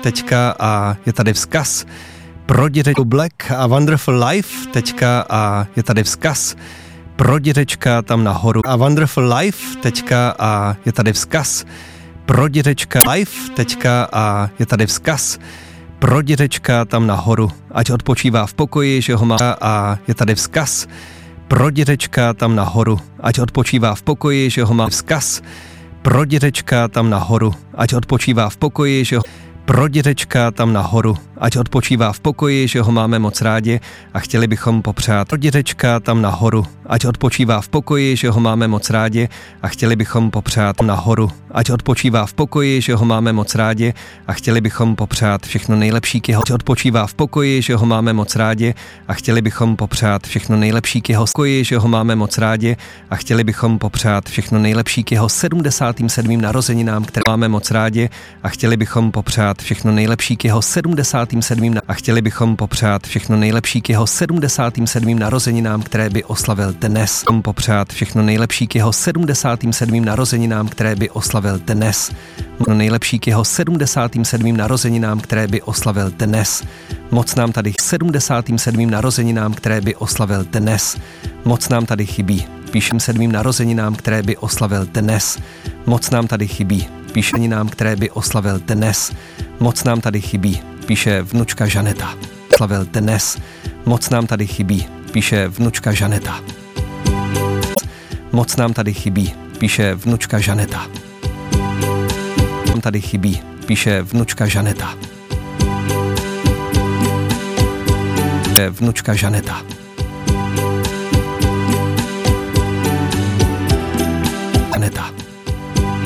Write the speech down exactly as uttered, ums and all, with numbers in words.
teďka a je tady vzkaz pro dědečku Black a Wonderful Life teďka a je tady vzkaz pro dědečka tam nahoru a Wonderful Life teďka a je tady vzkaz pro dědečka Life teďka a je tady vzkaz pro dědečka tam nahoru, ať odpočívá v pokoji, že ho má a je tady vzkaz pro dědečka tam nahoru, ať odpočívá v pokoji, že ho má vzkaz pro dědečka tam nahoru, ať odpočívá v pokoji, že ho pro dědečka tam nahoru, ať odpočívá v pokoji, že ho máme moc rádi a chtěli bychom popřát pro dědečka tam nahoru, ať odpočívá v pokoji, že ho máme moc rádi a chtěli bychom popřát nahoru, ať odpočívá v pokoji, že ho máme moc rádi a chtěli bychom popřát všechno nejlepší k jeho, ať odpočívá v pokoji, že ho máme moc rádi a chtěli bychom popřát všechno nejlepší k jeho pokoji, že ho máme moc rádi a chtěli bychom popřát všechno nejlepší k jeho sedmdesátým sedmým narozeninám, které máme moc rádi a chtěli bychom popřát všechno nejlepší k jeho sedmdesátým sedmým a chtěli bychom popřát všechno nejlepší k jeho sedmdesátým sedmým narozeninám, které by oslavil dnes. Popřát všechno nejlepší k jeho sedmdesátým sedmým narozeninám, které by oslavil dnes. Všechno nejlepší k jeho sedmdesátým sedmým narozeninám, které by oslavil dnes. Moc nám tady sedmdesátým sedmým narozeninám, které by oslavil dnes. Moc nám tady chybí. Píšem sedmým narozeninám, které by oslavil dnes. Moc nám tady chybí. Píše nám, které by oslavil dnes. Moc nám tady chybí. Píše vnučka Žaneta. Oslavil dnes. Moc nám tady chybí. Píše vnučka Žaneta. Moc nám tady chybí. Píše vnučka Žaneta. Nám tady chybí. Píše vnučka Žaneta. Vnučka Žaneta.